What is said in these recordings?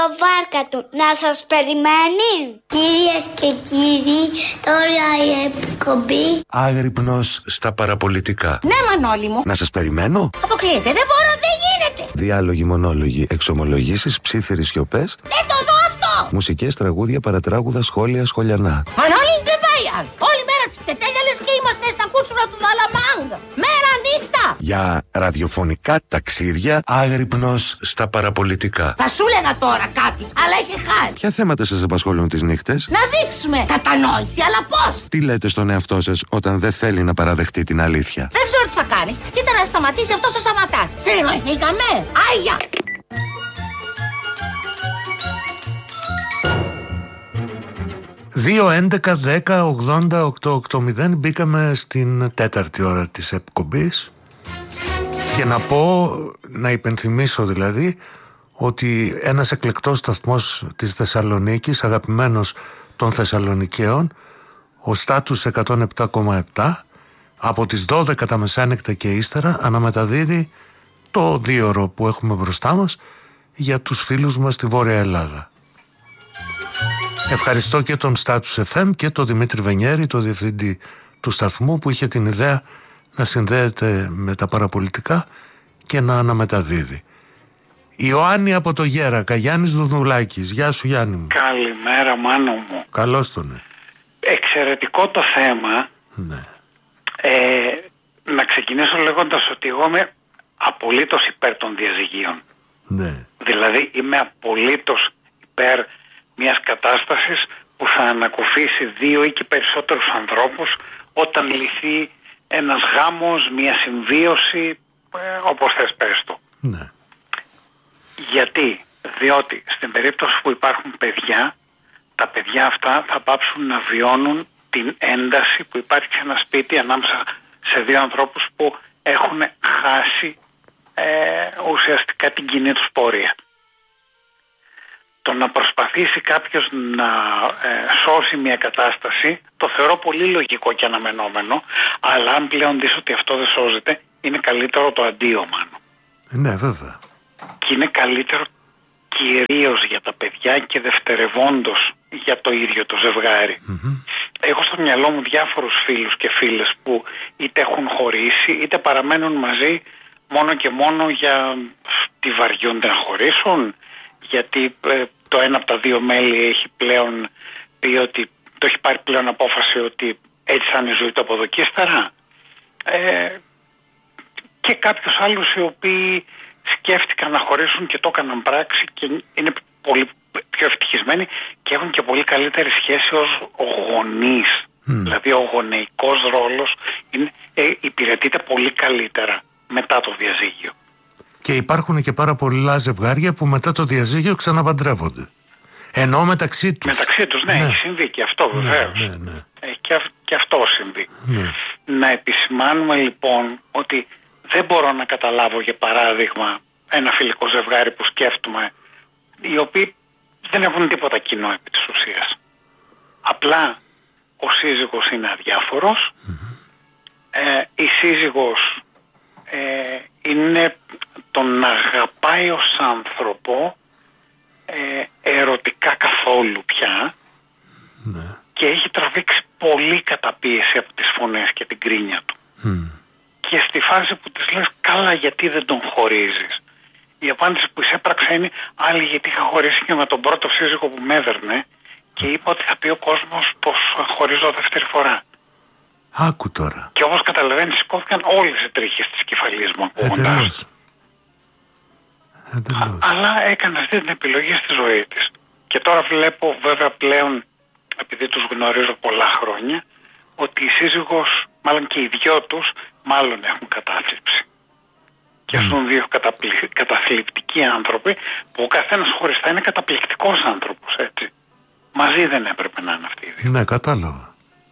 Το βάρκα του να σας περιμένει. Κυρίες και κύριοι, τώρα η εκπομπή Άγρυπνος στα παραπολιτικά. Ναι, Μανώλη μου. Να σας περιμένω. Αποκλείεται, δεν μπορώ, δεν γίνεται. Διάλογοι, μονόλογοι, εξομολογήσεις, ψίθυροι σιωπές. Δεν το ζω αυτό. Μουσικές, τραγούδια, παρατράγουδα, σχόλια, σχολιανά. Μανώλη, δεν πάει άλλο. Όλη μέρα της τετέλια λες και είμαστε στα κούτσουρα του Δαλαμάγκα. Μέρα νύχτα. Για ραδιοφωνικά ταξίδια, άγρυπνος στα παραπολιτικά. Θα σου έλεγα τώρα κάτι, αλλά έχει χάρη. Ποια θέματα σας απασχολούν τις νύχτες? Να δείξουμε κατανόηση, αλλά πώς? Τι λέτε στον εαυτό σας όταν δεν θέλει να παραδεχτεί την αλήθεια? Δεν ξέρω τι θα κάνεις. Κοίτα να σταματήσει αυτός ο Σαματάς. Συνεννοηθήκαμε. Άγια. ...2, 11, 10, 80, 880 μπήκαμε στην τέταρτη ώρα της εκπομπής και να πω, να υπενθυμίσω δηλαδή, ότι ένας εκλεκτός σταθμός της Θεσσαλονίκης, αγαπημένος των Θεσσαλονικαίων, ο Στάτους 107,7, από τις 12 τα μεσάνυχτα και ύστερα αναμεταδίδει το 2ωρο που έχουμε μπροστά μας για τους φίλους μας στη Βόρεια Ελλάδα. Ευχαριστώ και τον Status FM και τον Δημήτρη Βενιέρη, τον διευθυντή του σταθμού, που είχε την ιδέα να συνδέεται με τα παραπολιτικά και να αναμεταδίδει. Ιωάννη από το Γέρακα, Γιάννης Δουδουλάκης. Γεια σου, Γιάννη μου. Καλημέρα, Μάνο μου. Καλώς τον. Εξαιρετικό το θέμα. Ναι. Να ξεκινήσω λέγοντας ότι εγώ είμαι απολύτως υπέρ των διαζυγίων. Ναι. Δηλαδή είμαι απολύτως υπέρ μιας κατάστασης που θα ανακουφίσει 2 ή και περισσότερους ανθρώπους όταν λυθεί ένας γάμος, μια συμβίωση, όπως θες πες το. Ναι. Γιατί? Διότι στην περίπτωση που υπάρχουν παιδιά, τα παιδιά αυτά θα πάψουν να βιώνουν την ένταση που υπάρχει σε ένα σπίτι ανάμεσα σε 2 ανθρώπους που έχουν χάσει ουσιαστικά την κοινή τους πορεία. Το να προσπαθήσει κάποιος να σώσει μια κατάσταση το θεωρώ πολύ λογικό και αναμενόμενο, αλλά αν πλέον δεις ότι αυτό δεν σώζεται, είναι καλύτερο το αντίο, Μάνο. Ναι, βέβαια. Και είναι καλύτερο κυρίως για τα παιδιά και δευτερευόντως για το ίδιο το ζευγάρι. Έχω στο μυαλό μου διάφορους φίλους και φίλες που είτε έχουν χωρίσει είτε παραμένουν μαζί μόνο και μόνο για τι βαριούνται να χωρίσουν, γιατί το ένα από τα 2 μέλη έχει πλέον πει ότι το έχει πάρει πλέον απόφαση ότι έτσι θα είναι η ζωή του από εδώ και ύστερα, και κάποιους άλλους οι οποίοι σκέφτηκαν να χωρίσουν και το έκαναν πράξη και είναι πολύ πιο ευτυχισμένοι και έχουν και πολύ καλύτερη σχέση ως γονείς. Δηλαδή ο γονεϊκός ρόλος υπηρετείται πολύ καλύτερα μετά το διαζύγιο. Και υπάρχουν και πάρα πολλά ζευγάρια που μετά το διαζύγιο ξαναπαντρεύονται. Ενώ μεταξύ τους. Μεταξύ τους, ναι, έχει συμβεί και αυτό βεβαίως. Ναι. Και αυτό συμβεί. Να επισημάνουμε λοιπόν ότι δεν μπορώ να καταλάβω, για παράδειγμα, ένα φιλικό ζευγάρι που σκέφτομαι, οι οποίοι δεν έχουν τίποτα κοινό επί της ουσίας. Απλά ο σύζυγος είναι αδιάφορος, η σύζυγος είναι τον αγαπάει ως άνθρωπο ερωτικά καθόλου πια, και έχει τραβήξει πολύ καταπίεση από τις φωνές και την κρίνια του. Και στη φάση που της λες καλά, γιατί δεν τον χωρίζεις, η απάντηση που εισέπραξε είναι άλλη, γιατί είχα χωρίσει και με τον πρώτο σύζυγο που με έδερνε και είπα ότι θα πει ο κόσμος πως χωρίζω δεύτερη φορά. Άκου τώρα. Και όπως καταλαβαίνεις, σηκώθηκαν όλες οι τρίχες της κεφαλής μου ακούγοντας. Αλλά έκανε αυτή την επιλογή στη ζωή της. Και τώρα βλέπω βέβαια πλέον, επειδή τους γνωρίζω πολλά χρόνια, ότι η σύζυγος, μάλλον και οι 2 τους, μάλλον έχουν κατάθλιψη. Και αυτούν 2 καταθλιπτικοί άνθρωποι, που ο καθένας χωριστά είναι καταπληκτικός άνθρωπος, έτσι. Μαζί δεν έπρεπε να είναι αυτοί οι 2. Ναι, κατάλαβα.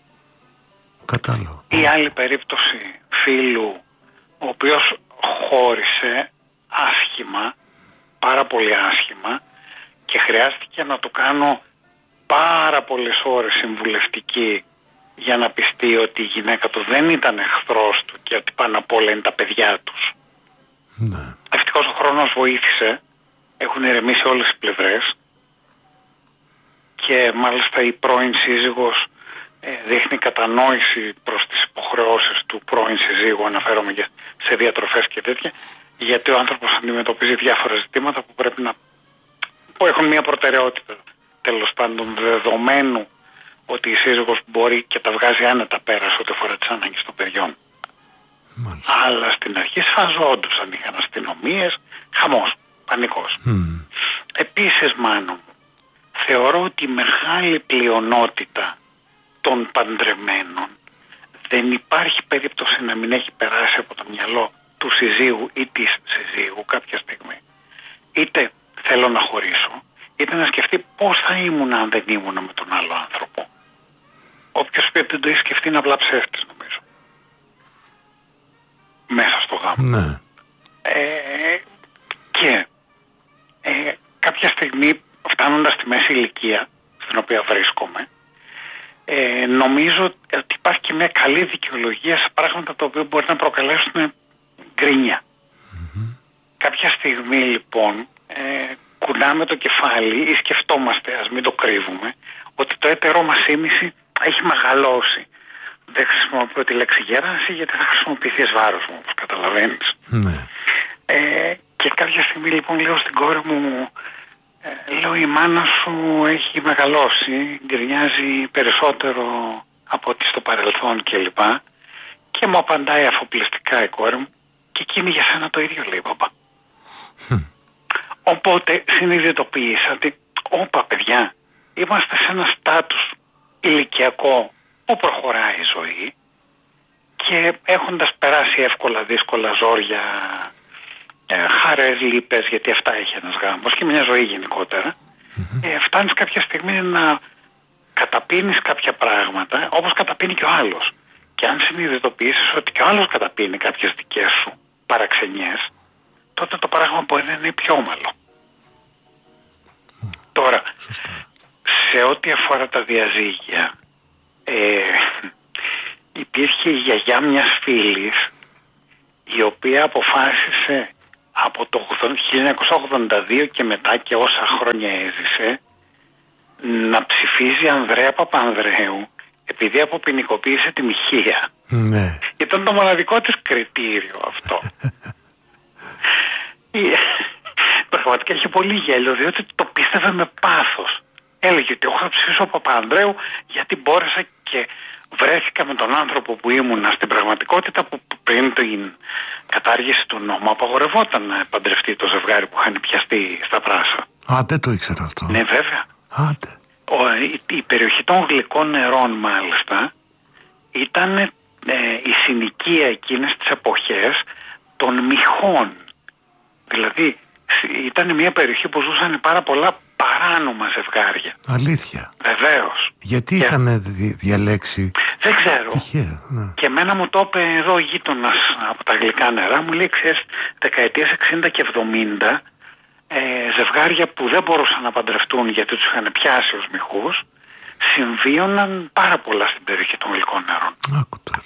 Η άλλη περίπτωση φίλου, ο οποίος χώρισε άσχημα, πάρα πολύ άσχημα, και χρειάστηκε να του κάνω πάρα πολλές ώρες συμβουλευτική για να πιστεί ότι η γυναίκα του δεν ήταν εχθρός του και ότι πάνω απ' όλα είναι τα παιδιά τους. Ευτυχώς ο χρόνος βοήθησε, έχουν ηρεμήσει όλες οι πλευρές και μάλιστα η πρώην σύζυγος δείχνει κατανόηση προς τις υποχρεώσεις του πρώην σύζυγου, αναφέρομαι και σε διατροφές και τέτοια, γιατί ο άνθρωπος αντιμετωπίζει διάφορα ζητήματα που έχουν μια προτεραιότητα, τέλος πάντων, δεδομένου ότι η σύζυγος μπορεί και τα βγάζει άνετα πέρα σε ό,τι αφορά τις ανάγκες των παιδιών. Μάλιστα. Αλλά στην αρχή σφαζόντουσαν, είχαν αστυνομίες, χαμός, πανικός. Επίσης, Μάνο μου, θεωρώ ότι η μεγάλη πλειονότητα των παντρεμένων δεν υπάρχει περίπτωση να μην έχει περάσει από το μυαλό του συζύγου ή της συζύγου κάποια στιγμή. Είτε θέλω να χωρίσω, είτε να σκεφτεί πώς θα ήμουν αν δεν ήμουν με τον άλλο άνθρωπο. Όποιος πει ότι δεν το έχει σκεφτεί είναι απλά ψεύτης, νομίζω. Μέσα στο γάμο. Ναι. Και κάποια στιγμή, φτάνοντας στη μέση ηλικία στην οποία βρίσκομαι, νομίζω ότι υπάρχει και μια καλή δικαιολογία σε πράγματα τα οποία μπορεί να προκαλέσουν γκρίνια. Κάποια στιγμή λοιπόν κουνάμε το κεφάλι ή σκεφτόμαστε, ας μην το κρύβουμε, ότι το έτερό μας ήμιση έχει μεγαλώσει. Δεν χρησιμοποιώ τη λέξη γέρανση γιατί θα χρησιμοποιηθεί εις βάρος μου, όπως καταλαβαίνεις. Ναι. Και κάποια στιγμή λοιπόν λέω στην κόρη μου, λέω η μάνα σου έχει μεγαλώσει, γκρινιάζει περισσότερο από ό,τι στο παρελθόν κλπ. Και μου απαντάει αφοπλιστικά η κόρη μου, και εκείνη για σένα το ίδιο λέει, παπά. Οπότε συνειδητοποίησα ότι, όπα παιδιά, είμαστε σε ένα στάτους ηλικιακό που προχωράει η ζωή και έχοντας περάσει εύκολα δύσκολα ζόρια, χαρές, λύπες, γιατί αυτά έχει ένας γάμος και μια ζωή γενικότερα, φτάνεις κάποια στιγμή να καταπίνεις κάποια πράγματα όπως καταπίνει και ο άλλος. Και αν συνειδητοποιήσεις ότι και ο άλλος καταπίνει κάποιες δικές σου παραξενιές, τότε το πράγμα μπορεί να είναι πιο όμαλο. Τώρα, σε ό,τι αφορά τα διαζύγια, υπήρχε η γιαγιά μιας φίλης η οποία αποφάσισε από το 1982 και μετά και όσα χρόνια έζησε να ψηφίζει Ανδρέα Παπανδρέου επειδή αποποινικοποίησε τη μοιχεία. Ναι. Ήταν το μοναδικό της κριτήριο αυτό. Πραγματικά είχε πολύ γέλιο, διότι το πίστευε με πάθος. Έλεγε ότι εγώ θα ψηφίσω Παπανδρέου γιατί μπόρεσα και βρέθηκα με τον άνθρωπο που ήμουνα στην πραγματικότητα, που πριν την κατάργηση του νόμου απαγορευόταν να παντρευτεί το ζευγάρι που είχαν πιαστεί στα Πράσα. Α, δεν το ήξερα αυτό. Ναι, βέβαια. Άντε. Η περιοχή των γλυκών νερών μάλιστα ήταν η συνοικία εκείνες τις εποχές των μυχών. Δηλαδή ήταν μια περιοχή που ζούσαν πάρα πολλά παράνομα ζευγάρια. Αλήθεια. Βεβαίως. Γιατί είχαν διαλέξει. Δεν ξέρω. Τυχαία. Ναι. Και εμένα μου το είπε εδώ ο γείτονας από τα γλυκά νερά. Μου λέει, ξέρεις, δεκαετίες 60 και 70 ζευγάρια που δεν μπορούσαν να παντρευτούν γιατί τους είχαν πιάσει ως μυχούς, συμβίωναν πάρα πολλά στην περιοχή των γλυκών νερών. Άκου τώρα.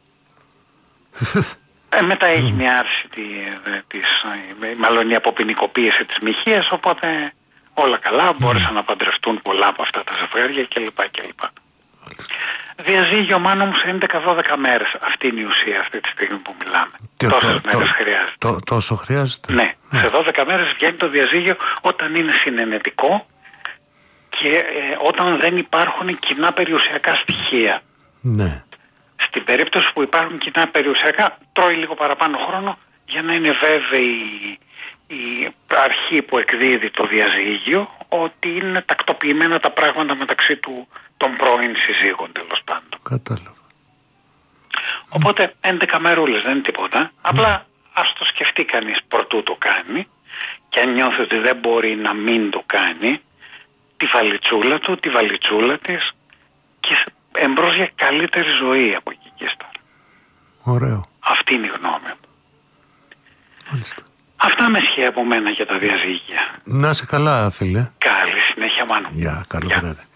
Μετά έγινε η άρση μάλλον η αποποινικοποίηση της μοιχείας, οπότε όλα καλά, μπόρεσαν να παντρευτούν πολλά από αυτά τα ζευγάρια κλπ. Διαζύγιο, μάνο μου, σε 11-12 μέρες. Αυτή είναι η ουσία αυτή τη στιγμή που μιλάμε. Τόσες μέρες χρειάζεται. Τόσο χρειάζεται. Ναι, σε 12 μέρες βγαίνει το διαζύγιο όταν είναι συνενετικό και όταν δεν υπάρχουν κοινά περιουσιακά στοιχεία. Ναι. Στην περίπτωση που υπάρχουν κοινά περιουσιακά, τρώει λίγο παραπάνω χρόνο για να είναι βέβαιη η αρχή που εκδίδει το διαζύγιο ότι είναι τακτοποιημένα τα πράγματα μεταξύ των πρώην συζύγων, τέλος πάντων. Κατάλαβα. Οπότε 11 μερούλες δεν είναι τίποτα. Απλά ας το σκεφτεί κανείς προτού το κάνει, και αν νιώθει ότι δεν μπορεί να μην το κάνει, τη βαλιτσούλα του, τη βαλιτσούλα της, και εμπρός για καλύτερη ζωή από εκεί και ύστερα. Ωραίο. Αυτή είναι η γνώμη μου. Μάλιστα. Αυτά με ισχύει από μένα για τα διαζύγια. Να είσαι καλά, φίλε. Καλή συνέχεια, Μάνο. Γεια, καλό βράδυ.